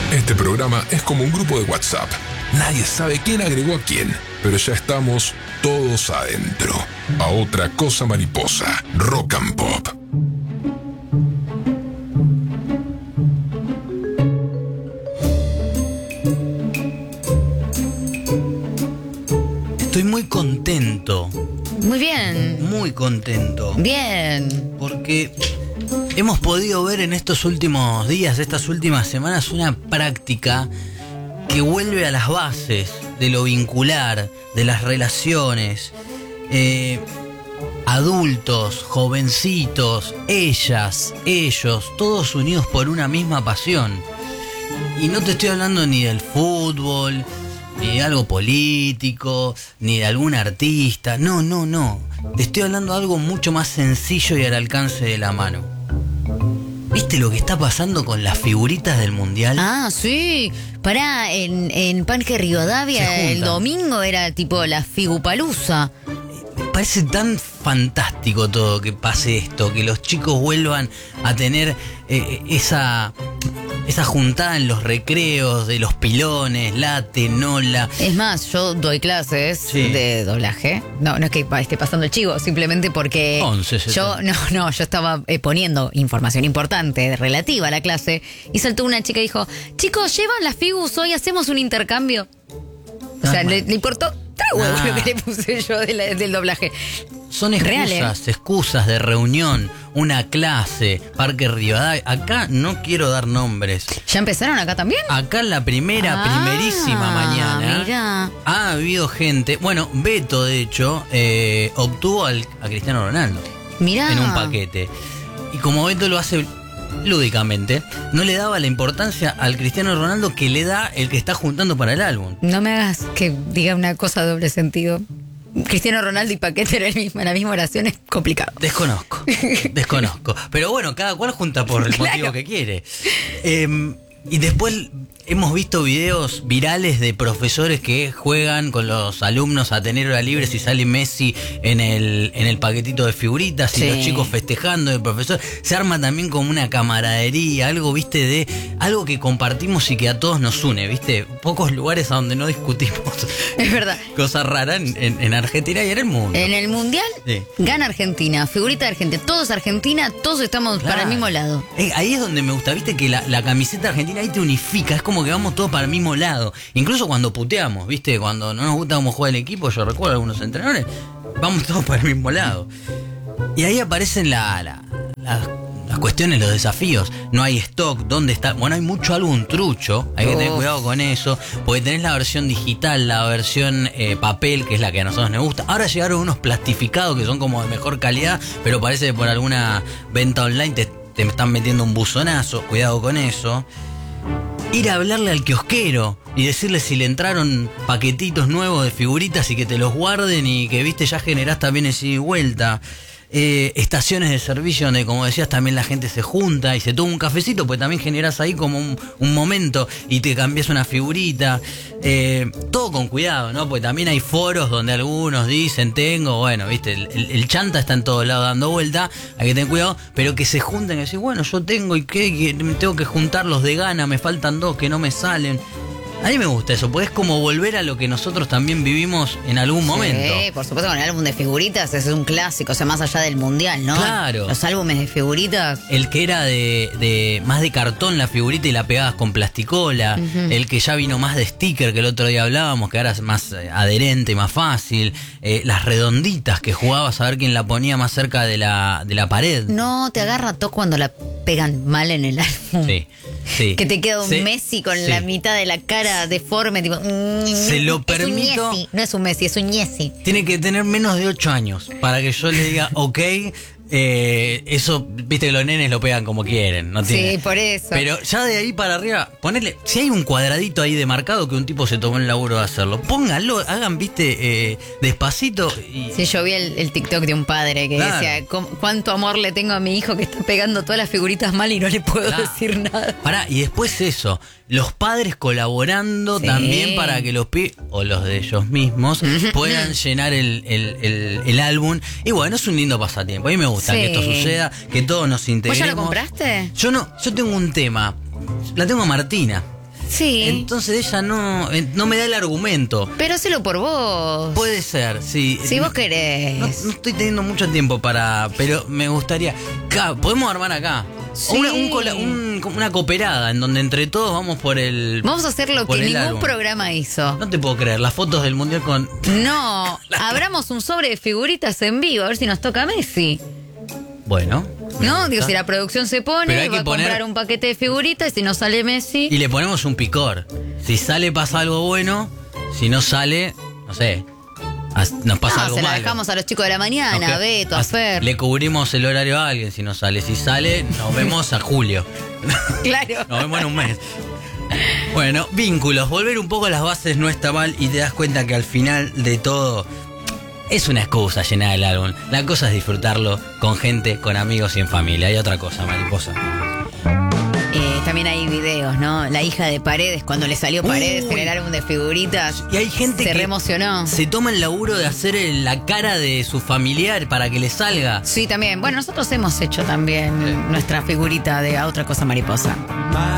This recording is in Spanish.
Este programa es como un grupo de WhatsApp. Nadie sabe quién agregó a quién, pero ya estamos todos adentro. A otra cosa mariposa, Rock and Pop. Estoy muy contento. Muy bien. Muy contento. Bien. Porque hemos podido ver en estos últimos días, estas últimas semanas, una práctica que vuelve a las bases de lo vincular, de las relaciones. Adultos, jovencitos, ellas, ellos, todos unidos por una misma pasión. Y no te estoy hablando ni del fútbol, ni de algo político, ni de algún artista. No. Te estoy hablando de algo mucho más sencillo y al alcance de la mano. ¿Viste lo que está pasando con las figuritas del Mundial? Ah, sí. Pará, en Parque Rivadavia el domingo era tipo la Figupalusa. Me parece tan fantástico todo que pase esto, que los chicos vuelvan a tener esa juntada en los recreos de los pilones, la tenola. Es más, yo doy clases de doblaje. No es que esté pasando el chivo, simplemente porque 11, yo estaba poniendo información importante relativa a la clase y saltó una chica y dijo: chicos, ¿llevan las figus hoy? ¿Hacemos un intercambio? O sea, le importó tres huevos lo que le puse yo del doblaje. Son excusas de reunión, una clase, Parque Rivadavia. Acá no quiero dar nombres. ¿Ya empezaron acá también? Acá en la primerísima mañana, mira, ha habido gente. Bueno, Beto, de hecho, obtuvo a Cristiano Ronaldo. Mirá. En un paquete. Y como Beto lo hace lúdicamente, no le daba la importancia al Cristiano Ronaldo que le da el que está juntando para el álbum. No me hagas que diga una cosa de doble sentido. Cristiano Ronaldo y paquete en la misma oración es complicado. Desconozco. Pero bueno, cada cual junta por el motivo que quiere. Y después hemos visto videos virales de profesores que juegan con los alumnos a tener hora libre si sale Messi en el paquetito de figuritas y los chicos festejando, el profesor. Se arma también como una camaradería, algo, viste, de algo que compartimos y que a todos nos une, viste. Pocos lugares a donde no discutimos. Es verdad. Cosas raras en Argentina y en el mundo. En el Mundial gana Argentina, figurita de Argentina. Todos Argentina, todos estamos para el mismo lado. Ahí es donde me gusta, viste, que la camiseta argentina ahí te unifica, es como que vamos todos para el mismo lado. Incluso cuando puteamos, ¿viste? Cuando no nos gusta cómo juega el equipo, yo recuerdo algunos entrenadores, vamos todos para el mismo lado. Y ahí aparecen las cuestiones, los desafíos. No hay stock, ¿dónde está? Bueno, hay mucho álbum trucho, hay que tener cuidado con eso, porque tenés la versión digital, la versión papel, que es la que a nosotros nos gusta. Ahora llegaron unos plastificados que son como de mejor calidad, pero parece que por alguna venta online te están metiendo un buzonazo, cuidado con eso. Ir a hablarle al kiosquero y decirle si le entraron paquetitos nuevos de figuritas y que te los guarden y que, viste, ya generás también ese ida y vuelta. Estaciones de servicio donde, como decías, también la gente se junta y se toma un cafecito, pues también generás ahí como un momento y te cambias una figurita. Todo con cuidado, ¿no? Porque también hay foros donde algunos dicen bueno, viste, el chanta está en todos lados dando vuelta, hay que tener cuidado, pero que se junten y decir, bueno, yo tengo y que tengo que juntar los de gana, me faltan 2 que no me salen. A mí me gusta eso, porque es como volver a lo que nosotros también vivimos en algún momento. Sí, por supuesto, con el álbum de figuritas ese es un clásico, o sea, más allá del Mundial, ¿no? Claro. Los álbumes de figuritas. El que era de más de cartón la figurita y la pegabas con plasticola. El que ya vino más de sticker, que el otro día hablábamos, que ahora es más adherente, más fácil. Las redonditas que jugabas a ver quién la ponía más cerca de la pared. No, te agarra todo cuando la pegan mal en el álbum. Sí. Que te queda un Messi con la mitad de la cara deforme, tipo. Se lo permito. Es un Messi. No es un Messi, es un Niesi. Tiene que tener menos de 8 años para que yo le diga, ok. Eso, viste que los nenes lo pegan como quieren, ¿no? Sí, por eso. Pero ya de ahí para arriba, ponele, si hay un cuadradito ahí demarcado que un tipo se tomó el laburo de hacerlo, pónganlo, hagan, viste, despacito. Sí, yo vi el TikTok de un padre que decía, cuánto amor le tengo a mi hijo que está pegando todas las figuritas mal y no le puedo decir nada. Pará, y después eso, los padres colaborando también para que los pibes, o los de ellos mismos, puedan llenar el álbum. Y bueno, es un lindo pasatiempo, a mí me gusta que esto suceda, que todos nos integremos. ¿Vos ya lo compraste? Yo no, yo tengo un tema, la tengo a Martina. Sí. Entonces ella no me da el argumento. Pero hacelo por vos. Puede ser, sí. Si vos querés. No estoy teniendo mucho tiempo pero me gustaría. Podemos armar acá. Sí. Una cooperada en donde entre todos vamos por el. Vamos a hacer lo por que el ningún álbum. programa hizo. No te puedo creer, las fotos del mundial con. No, abramos un sobre de figuritas en vivo, a ver si nos toca Messi. Bueno. No, digo, si la producción se Pero pone, hay va que a comprar poner- un paquete de figuritas y si no sale Messi. Y le ponemos un picor. Si sale, pasa algo bueno. Si no sale, no sé. Nos pasa No, algo se la malo. dejamos a los chicos de la mañana, Ok. a Beto, a Fer. Le cubrimos el horario a alguien si no sale. Si sale, nos vemos a julio. Claro. Nos vemos en un mes. Bueno, vínculos. Volver un poco a las bases no está mal y te das cuenta que al final de todo es una excusa llenar el álbum. La cosa es disfrutarlo con gente, con amigos y en familia. Hay otra cosa, mariposa. También hay videos, ¿no? La hija de Paredes, cuando le salió Paredes Uy. en el álbum de figuritas. Y hay gente Se que reemocionó. se toma el laburo de hacer la cara de su familiar para que le salga. Sí, también. Bueno, nosotros hemos hecho también nuestra figurita de A Otra Cosa Mariposa.